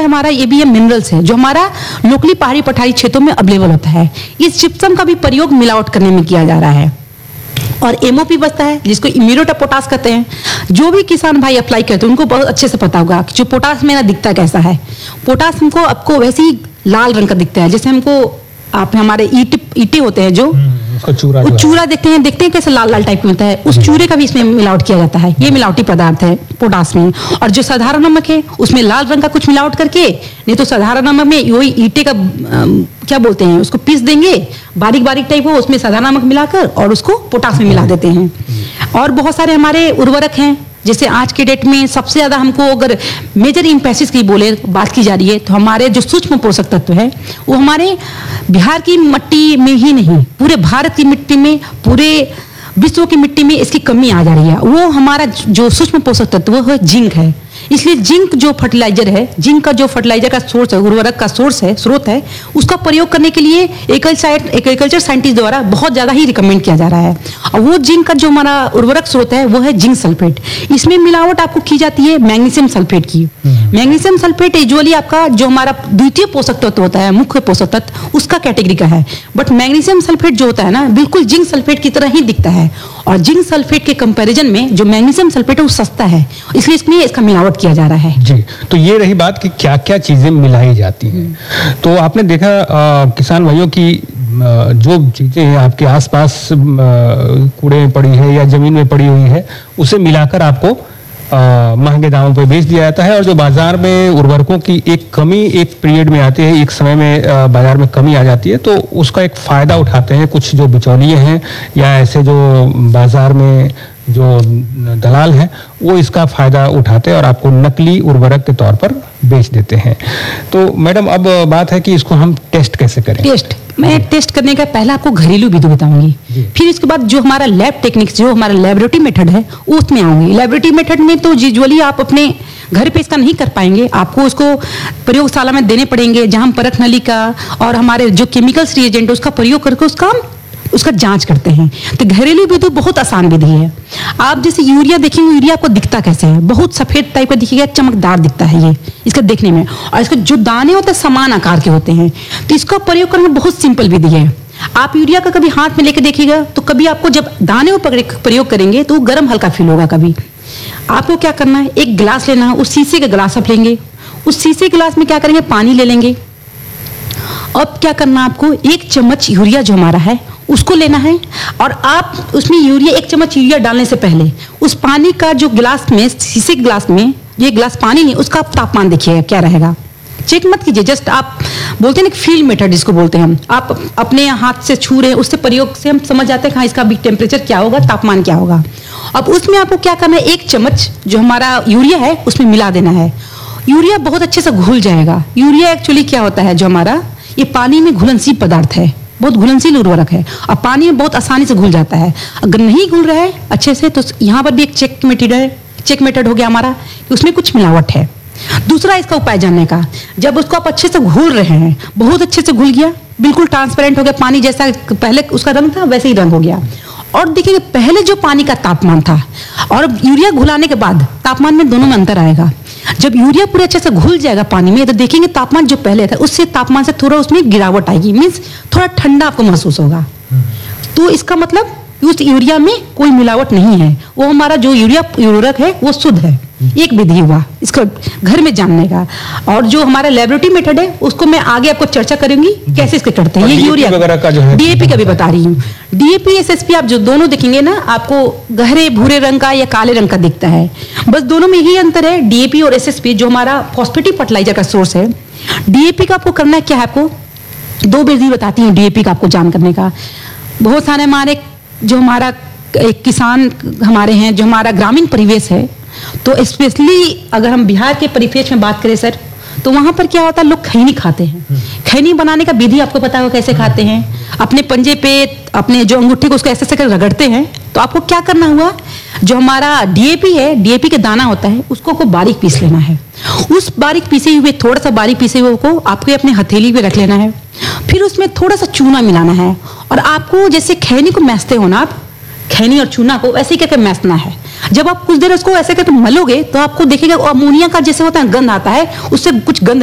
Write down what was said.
हमारा ये भी मिनरल्स है जो हमारा लोकली पहाड़ी पठारी क्षेत्रों में अवेलेबल होता है। इस जिप्सम का भी प्रयोग मिलावट करने में किया जा रहा है। और एमओपी बचता है जिसको इम्यूरेट ऑफ पोटास कहते हैं। जो भी किसान भाई अप्लाई करते हैं उनको बहुत अच्छे से पता होगा कि जो पोटास मेरा दिखता कैसा है। पोटास हमको आपको वैसे ही लाल रंग का दिखता है, जैसे हमको आप हमारे ईटे होते हैं जो चूरा देखते हैं कैसे लाल लाल टाइप में होता है, उस चूरे का भी इसमें मिलावट किया जाता है। ये मिलावटी पदार्थ है पोटास में। और जो साधारण नमक है उसमें लाल रंग का कुछ मिलावट करके, नहीं तो साधारण नमक में वही ईटे का क्या बोलते हैं उसको पीस देंगे बारीक बारीक टाइप हो, उसमें साधारण नमक मिलाकर और उसको पोटास में मिला देते हैं। और बहुत सारे हमारे उर्वरक हैं, जैसे आज के डेट में सबसे ज्यादा हमको अगर मेजर इम्पैसिस की बात की जा रही है तो हमारे जो सूक्ष्म पोषक तत्व है वो हमारे बिहार की मिट्टी में ही नहीं, पूरे भारत की मिट्टी में, पूरे विश्व की मिट्टी में इसकी कमी आ जा रही है। वो हमारा जो सूक्ष्म पोषक तत्व है जिंक है। इसलिए जिंक जो फर्टिलाइजर है, जिंक का जो फर्टिलाइजर का सोर्स है, उर्वरक का स्रोत है, उसका प्रयोग करने के लिए एग्रीकल्चर साइंटिस्ट द्वारा बहुत ज्यादा ही रिकमेंड किया जा रहा है। और वो जिंक का जो हमारा उर्वरक स्रोत है वो है जिंक सल्फेट। इसमें मिलावट आपको की जाती है मैग्नीशियम सल्फेट की। मैग्नीशियम सल्फेट यूजुअली आपका जो हमारा द्वितीय पोषक तत्व होता है, मुख्य पोषक तत्व, उसका कैटेगरी का है। बट मैग्नीशियम सल्फेट जो होता है ना, बिल्कुल जिंक सल्फेट की तरह ही दिखता है। और जिंक सल्फेट के कंपैरिजन में जो मैग्नीशियम सल्फेट है वो सस्ता है, इसलिए इसमें इसका मिलावट किया जा रहा है। जी, तो ये रही बात कि क्या क्या चीजें मिलाई जाती हैं। तो आपने देखा किसान भाइयों की जो चीजें आपके आसपास कूड़े में पड़ी है या जमीन में पड़ी हुई है उसे मिलाकर आपको महंगे दामों पर बेच दिया जाता है। और जो बाजार में उर्वरकों की एक कमी एक पीरियड में आती है, एक समय में बाजार में कमी आ जाती है, तो उसका एक फायदा उठाते हैं कुछ जो बिचौलिए हैं या ऐसे जो बाजार में जो दलाल हैं वो इसका फायदा उठाते हैं और आपको नकली उर्वरक के तौर पर बेच देते हैं। तो मैडम अब बात है कि इसको हम टेस्ट कैसे करें। मैं टेस्ट करने का पहले आपको घरेलू विधि बताऊंगी, फिर इसके बाद जो हमारा लैब टेक्निक्स, जो हमारा लेबोरेटरी मेथड है उसमें आऊंगी। लेबोरेटरी मेथड में तो यूजुअली आप अपने घर पे इसका नहीं कर पाएंगे, आपको उसको प्रयोगशाला में देने पड़ेंगे जहां हम परख नली का और हमारे जो केमिकल्स रिएजेंट उसका प्रयोग करके उसका जांच करते हैं। तो घरेलू विधि बहुत आसान विधि है। आप जैसे यूरिया देखेंगे, यूरिया आपको दिखता कैसे है, बहुत सफेद टाइप का दिखेगा, चमकदार दिखता है ये इसका देखने में। और इसके जो दाने होते हैं समान आकार के होते हैं। तो इसका प्रयोग करना बहुत सिंपल विधि है। आप यूरिया का कभी हाथ में लेके देखिएगा तो कभी आपको जब दाने को प्रयोग करेंगे तो गर्म हल्का फील होगा। कभी आपको क्या करना है, एक गिलास लेना है, उस शीशे का गिलास आप लेंगे, उस शीशे गिलास में क्या करेंगे, पानी ले लेंगे। अब क्या करना, आपको 1 चम्मच यूरिया जो हमारा है उसको लेना है और आप उसमें यूरिया 1 चम्मच यूरिया डालने से पहले उस पानी का जो गिलास में, शीशे के गिलास में, ये गिलास पानी नहीं, उसका तापमान देखिएगा क्या रहेगा। चेक मत कीजिए, जस्ट आप बोलते हैं ना फील मेथड जिसको बोलते हैं हम, आप अपने हाथ से छू रहे हैं, उससे प्रयोग से हम समझ जाते हैं हाँ इसका भी टेम्परेचर क्या होगा, तापमान क्या होगा। अब उसमें आपको क्या करना है, 1 चम्मच जो हमारा यूरिया है उसमें मिला देना है। यूरिया बहुत अच्छे से घुल जाएगा। यूरिया एक्चुअली क्या होता है, जो हमारा ये पानी में घुलनशील पदार्थ है, बहुत घुलनशील उर्वरक है और पानी में बहुत आसानी से घुल जाता है। अगर नहीं घुल रहा है अच्छे से तो यहाँ पर भी एक चेक मेथड हो गया हमारा कि उसमें कुछ मिलावट है। दूसरा इसका उपाय जानने का, जब उसको आप अच्छे से घोल रहे हैं, बहुत अच्छे से घुल गया, बिल्कुल ट्रांसपेरेंट हो गया, पानी जैसा पहले उसका रंग था वैसे ही रंग हो गया। और देखिए पहले जो पानी का तापमान था और यूरिया घुलाने के बाद तापमान में दोनों में अंतर आएगा। जब यूरिया पूरे अच्छे से घुल जाएगा पानी में तो देखेंगे तापमान जो पहले था उससे तापमान से थोड़ा उसमें गिरावट आएगी, मीन्स थोड़ा ठंडा आपको महसूस होगा। तो इसका मतलब उस यूरिया में कोई मिलावट नहीं है, वो हमारा जो उर्वरक है वो शुद्ध है। एक विधि हुआ इसको घर में जानने का। और जो हमारा लेबोरेटरी मेथड है उसको मैं आगे आपको चर्चा करूंगी कैसे इसके करते हैं। ये यूरिया वगैरह का जो है डीएपी का भी बता रही हूँ। डीएपी एसएसपी आप जो दोनों देखेंगे ना, आपको गहरे भूरे रंग का या काले रंग का दिखता है, बस दोनों में यही अंतर है। डीएपी और एसएसपी जो हमारा फॉस्फेटिक फर्टिलाइजर का सोर्स है, डीएपी का आपको करना क्या है, आपको 2 विधि बताती हूँ डीएपी का आपको जान करने का। बहुत सारे हमारे जो हमारा एक किसान हमारे हैं, जो हमारा ग्रामीण परिवेश है, तो स्पेशली अगर हम बिहार के परिवेश में बात करें सर, तो वहां पर क्या होता है, लोग खैनी खाते हैं। खैनी बनाने का विधि आपको पता होगा कैसे खाते हैं, अपने पंजे पे अपने जो अंगूठे को उसको ऐसे ऐसे कर रगड़ते हैं। तो आपको क्या करना हुआ, जो हमारा डीएपी है, डीएपी का दाना होता है उसको बारीक पीस लेना है। उस बारीक पीसे हुए, थोड़ा सा बारीक पीसे हुए को आपको अपने हथेली पे रख लेना है। फिर उसमें थोड़ा सा चूना मिलाना है और आपको जैसे खैनी को मैसते हो ना, आप खैनी और चूना को ऐसे करके मैसना है। जब आप कुछ देर उसको ऐसे करके मलोगे तो आपको देखेगा अमोनिया का जैसे होता है गंध आता है, उससे कुछ गंध